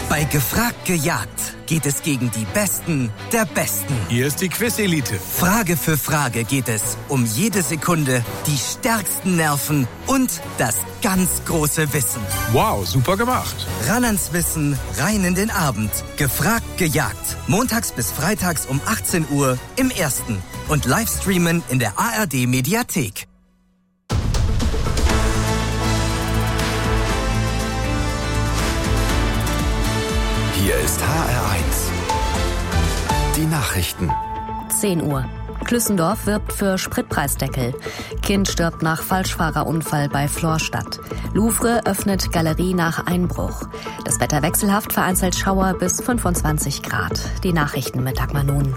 Bei Gefragt gejagt geht es gegen die Besten der Besten. Hier ist die Quiz-Elite. Frage für Frage geht es um jede Sekunde, die stärksten Nerven und das ganz große Wissen. Wow, super gemacht. Ran ans Wissen, rein in den Abend. Gefragt gejagt. Montags bis freitags um 18 Uhr im Ersten. Und Livestreamen in der ARD-Mediathek. Hier ist HR1. Die Nachrichten. 10 Uhr. Klüssendorf wirbt für Spritpreisdeckel. Kind stirbt nach Falschfahrerunfall bei Florstadt. Louvre öffnet Galerie nach Einbruch. Das Wetter wechselhaft, vereinzelt Schauer bis 25 Grad. Die Nachrichten mit Dagmar Nun.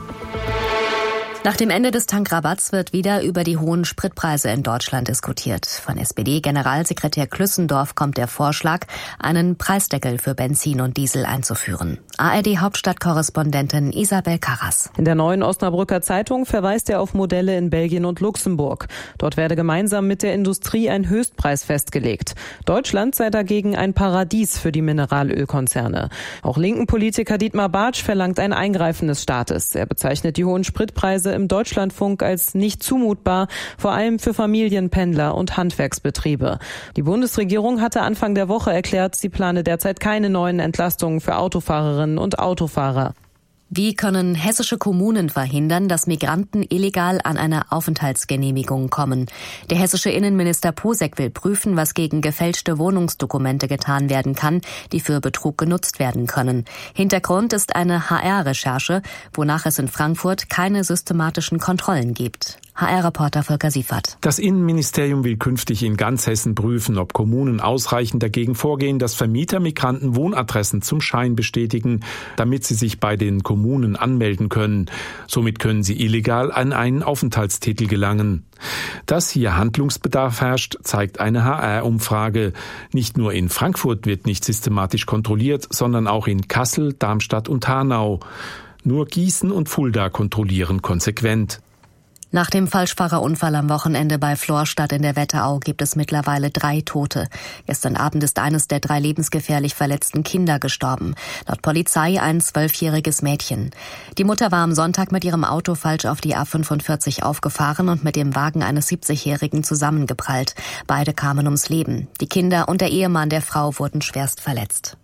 Nach dem Ende des Tankrabatts wird wieder über die hohen Spritpreise in Deutschland diskutiert. Von SPD-Generalsekretär Klüssendorf kommt der Vorschlag, einen Preisdeckel für Benzin und Diesel einzuführen. ARD-Hauptstadtkorrespondentin Isabel Karras. In der Neuen Osnabrücker Zeitung verweist er auf Modelle in Belgien und Luxemburg. Dort werde gemeinsam mit der Industrie ein Höchstpreis festgelegt. Deutschland sei dagegen ein Paradies für die Mineralölkonzerne. Auch linken Politiker Dietmar Bartsch verlangt ein Eingreifen des Staates. Er bezeichnet die hohen Spritpreise im Deutschlandfunk als nicht zumutbar, vor allem für Familienpendler und Handwerksbetriebe. Die Bundesregierung hatte Anfang der Woche erklärt, sie plane derzeit keine neuen Entlastungen für Autofahrerinnen und Autofahrer. Wie können hessische Kommunen verhindern, dass Migranten illegal an eine Aufenthaltsgenehmigung kommen? Der hessische Innenminister Posek will prüfen, was gegen gefälschte Wohnungsdokumente getan werden kann, die für Betrug genutzt werden können. Hintergrund ist eine HR-Recherche, wonach es in Frankfurt keine systematischen Kontrollen gibt. HR-Reporter Volker Siefert. Das Innenministerium will künftig in ganz Hessen prüfen, ob Kommunen ausreichend dagegen vorgehen, dass Vermieter Migranten Wohnadressen zum Schein bestätigen, damit sie sich bei den Kommunen anmelden können. Somit können sie illegal an einen Aufenthaltstitel gelangen. Dass hier Handlungsbedarf herrscht, zeigt eine HR-Umfrage. Nicht nur in Frankfurt wird nicht systematisch kontrolliert, sondern auch in Kassel, Darmstadt und Hanau. Nur Gießen und Fulda kontrollieren konsequent. Nach dem Falschfahrerunfall am Wochenende bei Florstadt in der Wetterau gibt es mittlerweile 3 Tote. Gestern Abend ist eines der 3 lebensgefährlich verletzten Kinder gestorben. Laut Polizei ein 12-jähriges Mädchen. Die Mutter war am Sonntag mit ihrem Auto falsch auf die A45 aufgefahren und mit dem Wagen eines 70-jährigen zusammengeprallt. Beide kamen ums Leben. Die Kinder und der Ehemann der Frau wurden schwerst verletzt.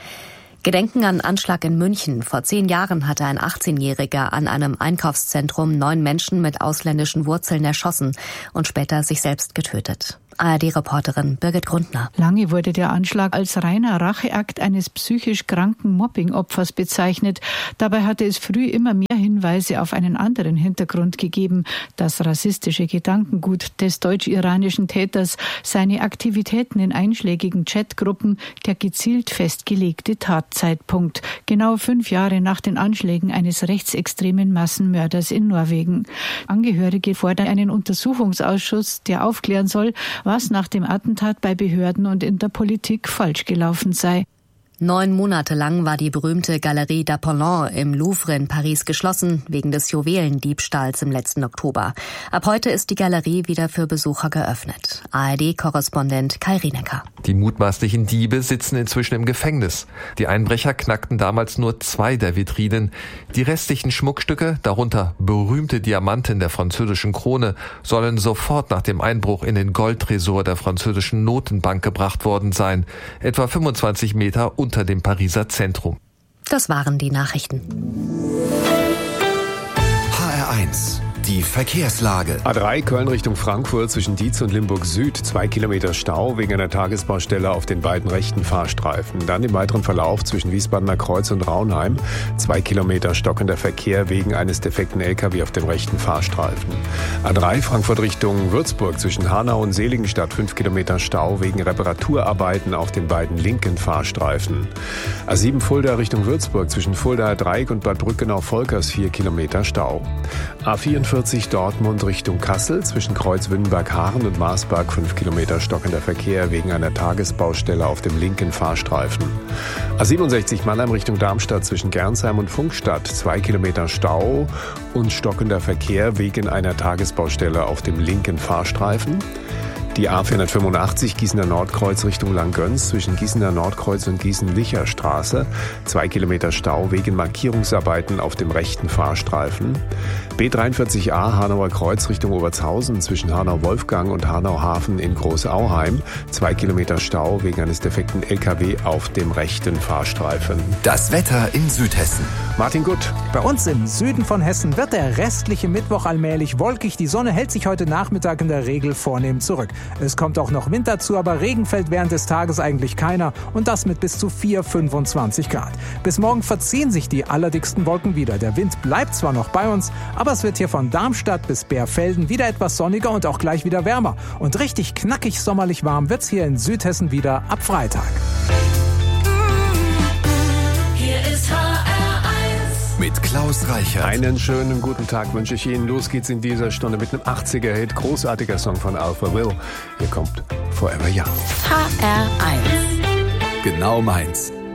Gedenken an Anschlag in München. Vor 10 Jahren hatte ein 18-Jähriger an einem Einkaufszentrum 9 Menschen mit ausländischen Wurzeln erschossen und später sich selbst getötet. ARD-Reporterin Birgit Grundner. Lange wurde der Anschlag als reiner Racheakt eines psychisch kranken Mobbing-Opfers bezeichnet. Dabei hatte es früh immer mehr Hinweise auf einen anderen Hintergrund gegeben. Das rassistische Gedankengut des deutsch-iranischen Täters, seine Aktivitäten in einschlägigen Chatgruppen, der gezielt festgelegte Tatzeitpunkt. Genau 5 Jahre nach den Anschlägen eines rechtsextremen Massenmörders in Norwegen. Angehörige fordern einen Untersuchungsausschuss, der aufklären soll, was nach dem Attentat bei Behörden und in der Politik falsch gelaufen sei. 9 Monate lang war die berühmte Galerie d'Apollon im Louvre in Paris geschlossen, wegen des Juwelendiebstahls im letzten Oktober. Ab heute ist die Galerie wieder für Besucher geöffnet. ARD-Korrespondent Kai Rienecker. Die mutmaßlichen Diebe sitzen inzwischen im Gefängnis. Die Einbrecher knackten damals nur 2 der Vitrinen. Die restlichen Schmuckstücke, darunter berühmte Diamanten der französischen Krone, sollen sofort nach dem Einbruch in den Goldtresor der französischen Notenbank gebracht worden sein. Etwa 25 Meter unter dem Pariser Zentrum. Das waren die Nachrichten. HR1. Die Verkehrslage. A3 Köln Richtung Frankfurt zwischen Dietz und Limburg Süd. 2 Kilometer Stau wegen einer Tagesbaustelle auf den beiden rechten Fahrstreifen. Dann im weiteren Verlauf zwischen Wiesbadener Kreuz und Raunheim. 2 Kilometer stockender Verkehr wegen eines defekten LKW auf dem rechten Fahrstreifen. A3 Frankfurt Richtung Würzburg zwischen Hanau und Seligenstadt. 5 Kilometer Stau wegen Reparaturarbeiten auf den beiden linken Fahrstreifen. A7 Fulda Richtung Würzburg zwischen Fuldaer Dreieck und Bad Brückenau-Volkers 4 Kilometer Stau. A44 Dortmund Richtung Kassel zwischen Kreuz Wünnenberg-Haaren und Marsberg 5 Kilometer stockender Verkehr wegen einer Tagesbaustelle auf dem linken Fahrstreifen. A67 Mannheim Richtung Darmstadt zwischen Gernsheim und Funkstadt 2 Kilometer Stau und stockender Verkehr wegen einer Tagesbaustelle auf dem linken Fahrstreifen. Die A485 Gießener Nordkreuz Richtung Langgöns zwischen Gießener Nordkreuz und Gießen-Licher Straße. 2 Kilometer Stau wegen Markierungsarbeiten auf dem rechten Fahrstreifen. B43a Hanauer Kreuz Richtung Obertshausen zwischen Hanau-Wolfgang und Hanau-Hafen in Großauheim. 2 Kilometer Stau wegen eines defekten LKW auf dem rechten Fahrstreifen. Das Wetter in Südhessen. Martin Gutt. Bei uns im Süden von Hessen wird der restliche Mittwoch allmählich wolkig. Die Sonne hält sich heute Nachmittag in der Regel vornehm zurück. Es kommt auch noch Wind dazu, aber Regen fällt während des Tages eigentlich keiner und das mit bis zu 25 Grad. Bis morgen verziehen sich die allerdicksten Wolken wieder. Der Wind bleibt zwar noch bei uns, aber es wird hier von Darmstadt bis Bärfelden wieder etwas sonniger und auch gleich wieder wärmer. Und richtig knackig sommerlich warm wird's hier in Südhessen wieder ab Freitag. Hier ist HR1 mit Klaus Reichert. Einen schönen guten Tag wünsche ich Ihnen. Los geht's in dieser Stunde mit einem 80er-Hit. Großartiger Song von Alpha Will. Hier kommt Forever Young. HR1. Genau meins.